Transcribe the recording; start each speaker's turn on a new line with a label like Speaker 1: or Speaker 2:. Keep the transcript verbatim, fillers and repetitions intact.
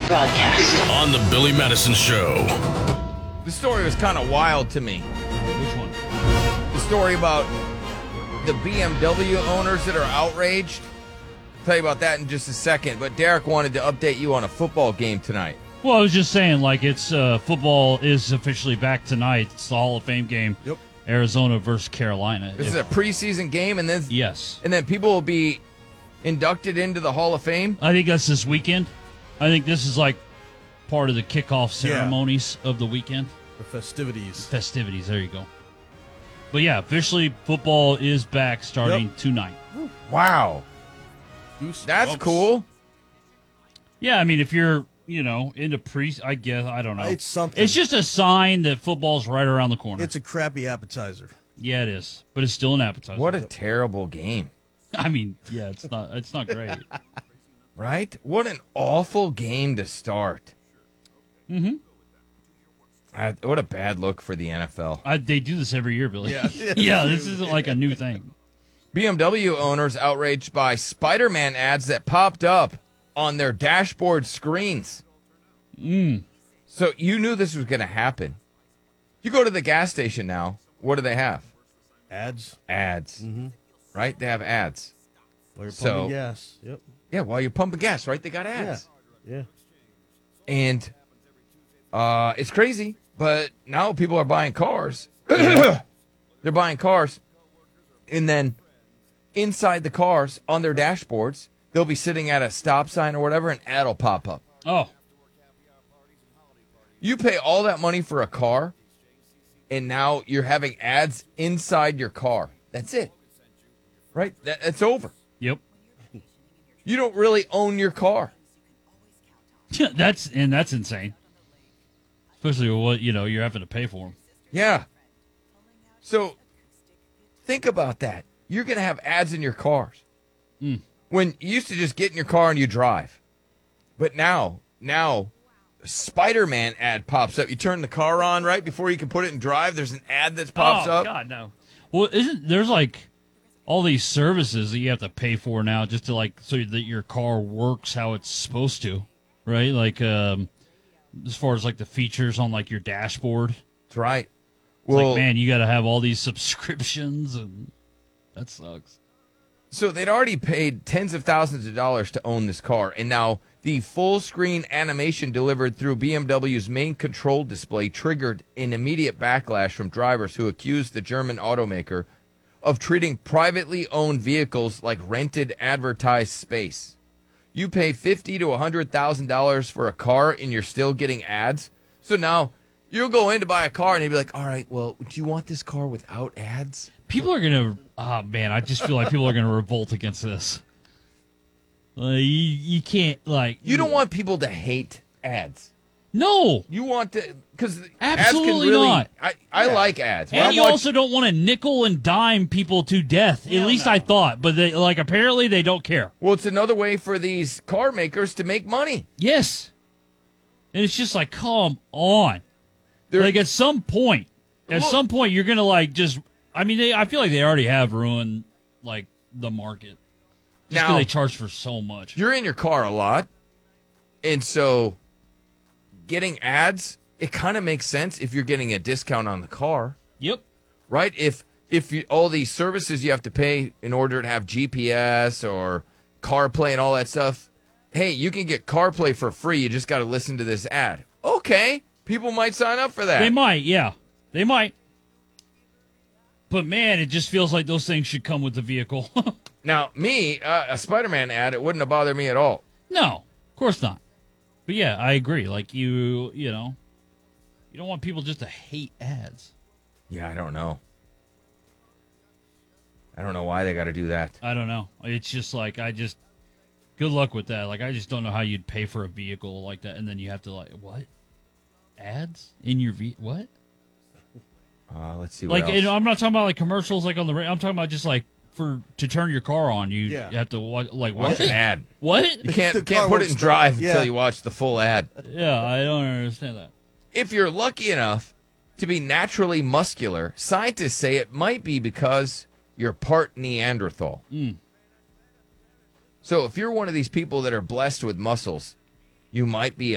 Speaker 1: broadcast.
Speaker 2: On the Billy Madison Show.
Speaker 3: The story was kind of wild to me.
Speaker 4: Which one?
Speaker 3: The story about the B M W owners that are outraged. I'll tell you about that in just a second. But Derek wanted to update you on a football game tonight.
Speaker 4: Well, I was just saying, like, it's uh, football is officially back tonight. It's the Hall of Fame game.
Speaker 3: Yep.
Speaker 4: Arizona versus Carolina.
Speaker 3: This
Speaker 4: If-
Speaker 3: is a preseason game, and then
Speaker 4: yes.
Speaker 3: and then people will be inducted into the Hall of Fame.
Speaker 4: I think that's this weekend. I think this is like part of the kickoff ceremonies of the weekend.
Speaker 5: The festivities.
Speaker 4: Festivities, there you go. But yeah, officially football is back starting
Speaker 5: Yep.
Speaker 4: tonight.
Speaker 3: Wow,
Speaker 5: Goose
Speaker 3: that's
Speaker 5: bumps.
Speaker 3: cool.
Speaker 4: Yeah, I mean, if you're, you know, into pre, I guess, I don't know.
Speaker 5: It's something.
Speaker 4: It's just a sign that football's right around the corner.
Speaker 5: It's a crappy appetizer.
Speaker 4: yeah, it is. But it's still an appetizer.
Speaker 3: What a terrible game,
Speaker 4: I mean, yeah, it's not it's not great.
Speaker 3: right? What an awful game to start.
Speaker 4: mm-hmm.
Speaker 3: Uh, What a bad look for the N F L.
Speaker 4: I, they do this every year, Billy.
Speaker 5: Yeah.
Speaker 4: yeah, this isn't like a new thing.
Speaker 3: B M W owners outraged by Spider-Man ads that popped up on their dashboard screens.
Speaker 4: Mm.
Speaker 3: So you knew this was going to happen. You go to the gas station now. What do they have?
Speaker 5: Ads.
Speaker 3: Ads,
Speaker 5: Mm-hmm.
Speaker 3: right? They have ads.
Speaker 5: While you're
Speaker 3: So-
Speaker 5: pumping gas. Yep.
Speaker 3: Yeah, while you're pumping gas, right? They got
Speaker 5: Yeah.
Speaker 3: ads.
Speaker 5: Yeah.
Speaker 3: And uh, it's crazy, but now people are buying cars. They're buying cars, and then inside the cars on their dashboards, they'll be sitting at a stop sign or whatever, and ad will pop up.
Speaker 4: Oh,
Speaker 3: You pay all that money for a car, and now you're having ads inside your car. That's it. Right? That, that's over.
Speaker 4: yep.
Speaker 3: You don't really own your car.
Speaker 4: Yeah, that's and that's insane. Especially with what you know you're having to pay for them.
Speaker 3: Yeah. So think about that. You're going to have ads in your cars.
Speaker 4: Mm.
Speaker 3: When you used to just get in your car and you drive. But now, now, a Spider-Man ad pops up. You turn the car on right before you can put it in drive. There's an ad that pops
Speaker 4: oh,
Speaker 3: up.
Speaker 4: God, no. Well, isn't there's like all these services that you have to pay for now just to like so that your car works how it's supposed to, right? Like um, as far as like the features on like your dashboard.
Speaker 3: That's right.
Speaker 4: It's
Speaker 3: Well,
Speaker 4: like, man, you got to have all these subscriptions, and that sucks.
Speaker 3: so they'd already paid tens of thousands of dollars to own this car, and now the full-screen animation delivered through B M W's main control display triggered an immediate backlash from drivers who accused the German automaker of treating privately owned vehicles like rented advertised space. You pay fifty thousand to one hundred thousand dollars for a car, and you're still getting ads? So now you'll go in to buy a car, and they'll be like, all right, well, do you want this car without ads?
Speaker 4: People are gonna. Oh man, I just feel like people are gonna revolt against this. Like, you, you can't like.
Speaker 3: You don't want people to hate ads.
Speaker 4: No,
Speaker 3: You want to, because ads can
Speaker 4: Absolutely
Speaker 3: really.
Speaker 4: not.
Speaker 3: I, I like ads. When
Speaker 4: and
Speaker 3: I'm
Speaker 4: you
Speaker 3: watch-
Speaker 4: also don't want to nickel and dime people to death. At least I thought, but they like apparently they don't care.
Speaker 3: well, it's another way for these car makers to make money.
Speaker 4: Yes, and it's just like, come on.
Speaker 3: They're-
Speaker 4: Like at some point, at
Speaker 3: Look-
Speaker 4: some point, you're gonna like just. I mean, they. I feel like they already have ruined like the market. Just 'cause
Speaker 3: Now-
Speaker 4: they charge for so much.
Speaker 3: You're in your car a lot, and so getting ads, it kind of makes sense if you're getting a discount on the car,
Speaker 4: Yep.
Speaker 3: right? If if you, all these services you have to pay in order to have G P S or CarPlay and all that stuff, hey, you can get CarPlay for free. You just got to listen to this ad. Okay, people might sign up for that.
Speaker 4: They might, yeah. They might. But man, it just feels like those things should come with the vehicle.
Speaker 3: Now, me, uh, a Spider-Man ad, it wouldn't have bothered me at all.
Speaker 4: No, of course not. But yeah, I agree. Like you, you know, you don't want people just to hate ads.
Speaker 3: Yeah, I don't know. I don't know why they got to do that.
Speaker 4: I don't know. It's just like I just good luck with that. Like I just don't know how you'd pay for a vehicle like that, and then you have to like what ads in your ve what?
Speaker 3: Uh, let's see what
Speaker 4: Like
Speaker 3: else.
Speaker 4: you know, I'm not talking about like commercials like on the. ra- I'm talking about just like for to turn your car on. You,
Speaker 5: Yeah.
Speaker 4: you have to wa- like
Speaker 3: Watch
Speaker 4: watch
Speaker 3: an
Speaker 4: it.
Speaker 3: ad.
Speaker 4: What?
Speaker 3: You can't
Speaker 5: The
Speaker 3: can't
Speaker 5: car
Speaker 3: put it
Speaker 5: won't
Speaker 3: in
Speaker 5: start.
Speaker 3: drive
Speaker 5: Yeah.
Speaker 3: until you watch the full ad.
Speaker 4: Yeah, I don't understand that.
Speaker 3: If you're lucky enough to be naturally muscular, scientists say it might be because you're part Neanderthal.
Speaker 4: Mm.
Speaker 3: So if you're one of these people that are blessed with muscles, you might be